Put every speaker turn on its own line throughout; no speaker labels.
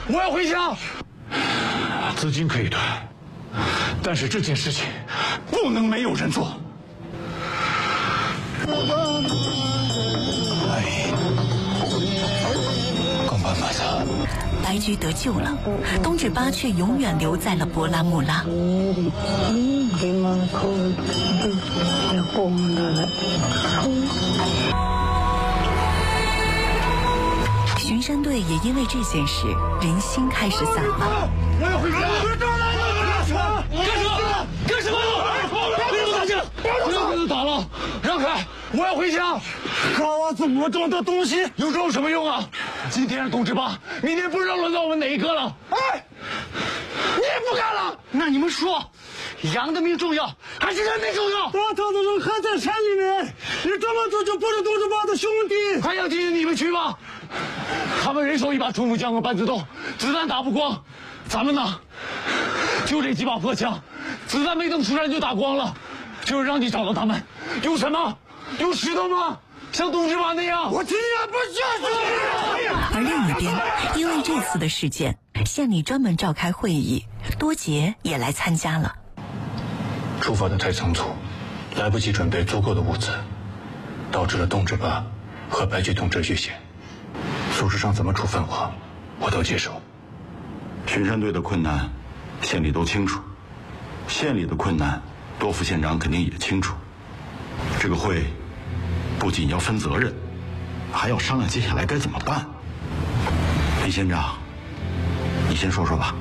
我要回家。资金可以断，但是这件事情不能没有人做。公办法的。
白驹得救了，东指巴却永远留在了博拉木拉。巡山队也因为这件事人心开始散了。
我要回家！干什么？别动大劲！不要跟他打了，让开！我要回家。搞啊，这么重的东西有什么用啊？今天是东指巴，明天不知道轮到我们哪一个了。哎，你也不干了？那你们说，羊的命重要还是人命重要？
大头的人还在山里面，你这么做就不是东指巴的兄弟。
还想听着你们去吗？他们人手一把冲锋枪和半自动，子弹打不光。咱们呢，就这几把破枪，子弹没等出山就打光了。就是让你找到他们，用什么？用石头吗？像东指巴那样？我听也不下去。
而另一边，因为这次的事件，县里专门召开会议，多杰也来参加了。
出发的太仓促，来不及准备足够的物资，导致了东指巴和白驹同志遇险。组织上怎么处分我都接受。
巡山队的困难，县里都清楚；县里的困难，多副县长肯定也清楚。这个会不仅要分责任，还要商量接下来该怎么办。李县长，你先说说吧。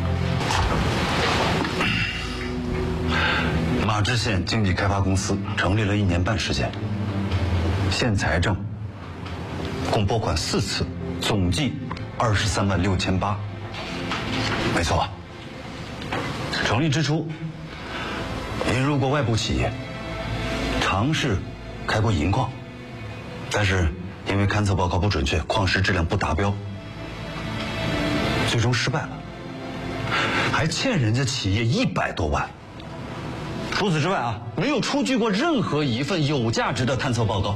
马知县经济开发公司成立了1年半时间，县财政共拨款4次，总计23万6800。没错，成立之初引入过外部企业，尝试开过银矿，但是因为勘测报告不准确，矿石质量不达标，最终失败了，还欠人家企业100多万。除此之外啊，没有出具过任何一份有价值的探测报告。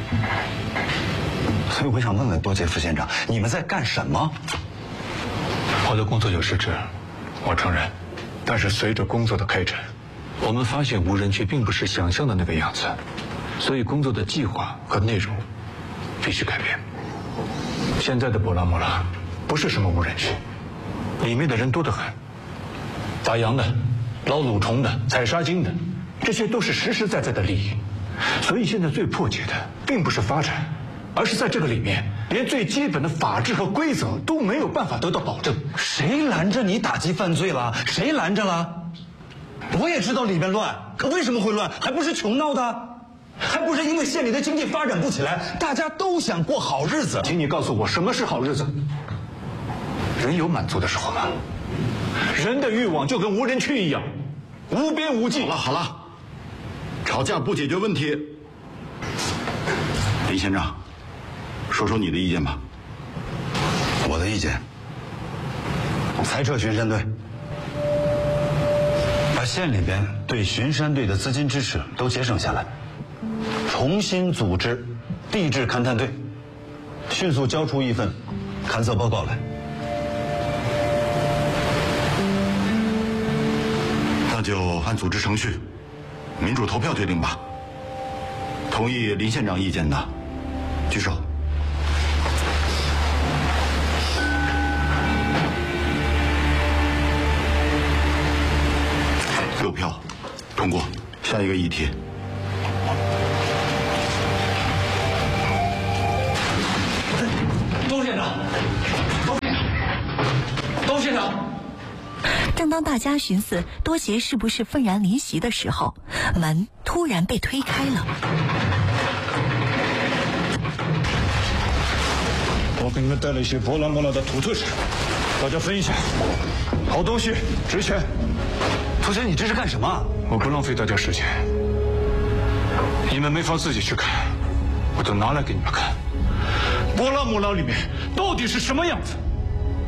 所以我想问问多杰副县长，你们在干什么？
我的工作有失职，我承认。但是随着工作的开展，我们发现无人区并不是想象的那个样子，所以工作的计划和内容必须改变。现在的博拉木拉不是什么无人区，里面的人多得很，打羊的、捞蠕虫的、采沙金的，这些都是实实在在的利益。所以现在最迫切的并不是发展，而是在这个里面连最基本的法治和规则都没有办法得到保证。
谁拦着你打击犯罪了？谁拦着了？我也知道里面乱，可为什么会乱？还不是穷闹的？还不是因为县里的经济发展不起来，大家都想过好日子。
请你告诉我，什么是好日子？人有满足的时候吗？人的欲望就跟无人区一样，无边无际。
好了，吵架不解决问题。林县长，说说你的意见吧。
我的意见，裁撤巡山队，把县里边对巡山队的资金支持都节省下来，重新组织地质勘探队，迅速交出一份勘测报告来。
那就按组织程序，民主投票决定吧。同意林县长意见的举手。6票，通过。下一个议题。
周县长，周县长。
正当大家寻思多杰是不是愤然离席的时候，门突然被推开了。
我给你们带了一些博拉木拉的土特产，大家分一下。好东西值钱。
头先你这是干什么？
我不浪费大家时间，你们没法自己去看，我就拿来给你们看。博拉木拉里面到底是什么样子？